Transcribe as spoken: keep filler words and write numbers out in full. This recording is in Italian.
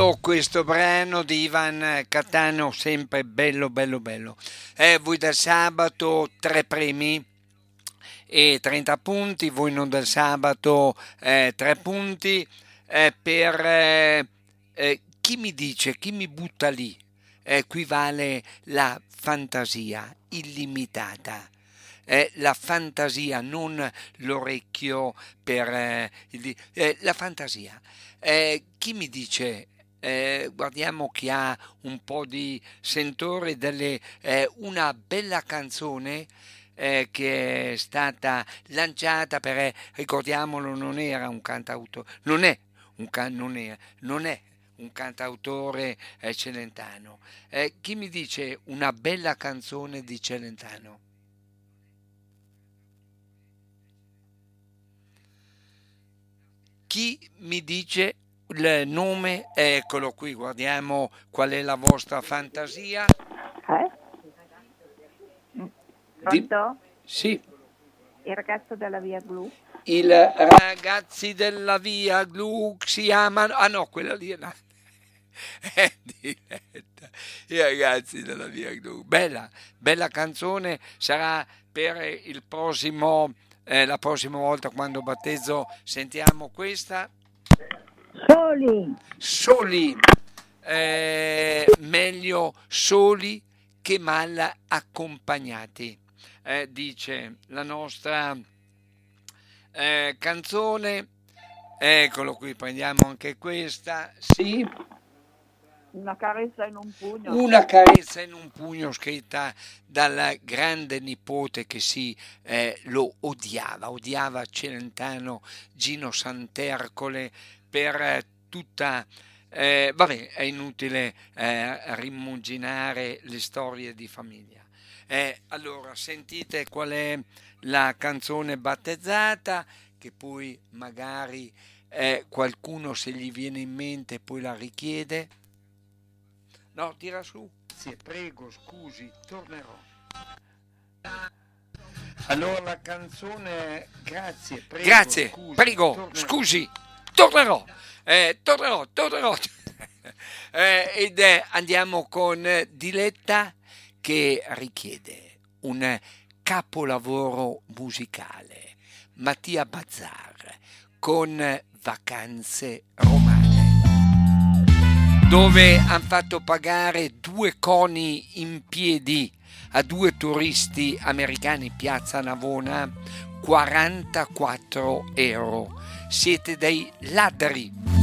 ascoltato questo brano di Ivan Cattaneo, sempre bello, bello, bello. Eh, voi del sabato tre premi e trenta punti, voi non del sabato eh, tre punti eh, per eh, eh, chi mi dice, chi mi butta lì, eh, qui vale la fantasia illimitata. Eh, la fantasia, non l'orecchio per eh, il- eh, la fantasia. Eh, chi mi dice, eh, guardiamo chi ha un po' di sentore delle, eh, una bella canzone eh, che è stata lanciata per, eh, ricordiamolo, non era un cantautore, non è un, can- non è, non è un cantautore eh, celentano. Eh, chi mi dice una bella canzone di Celentano? Chi mi dice il nome? Eccolo qui, guardiamo qual è la vostra fantasia. Eh? Di- Pronto? sì, Il ragazzo della via blu? i ragazzi della via Glu si chiamano... Ah no, quella lì è la... è diretta. I ragazzi della via Glu. Bella, bella canzone, sarà per il prossimo, eh, la prossima volta quando battezzo sentiamo questa. Soli! Soli, eh, meglio soli che mal accompagnati, eh, dice la nostra eh, canzone. Eccolo qui, prendiamo anche questa. Sì, Una carezza in un pugno. una carezza in un pugno, scritta dal grande nipote che si eh, lo odiava, odiava Celentano, Gino Santercole per eh, tutta... eh, vabbè, è inutile eh, rimuginare le storie di famiglia. Eh, allora, sentite qual è la canzone battezzata, che poi magari eh, qualcuno, se gli viene in mente, poi la richiede. No, tira su. Sì, prego, scusi, tornerò. Allora la canzone, grazie, prego, Grazie, scusi, prego, tornerò. scusi, tornerò, eh, tornerò, tornerò. Eh, ed eh, andiamo con eh, Diletta, che richiede un capolavoro musicale. Mattia Bazzar con eh, Vacanze romane, dove hanno fatto pagare due coni in piedi a due turisti americani, Piazza Navona, quarantaquattro euro. Siete dei ladri.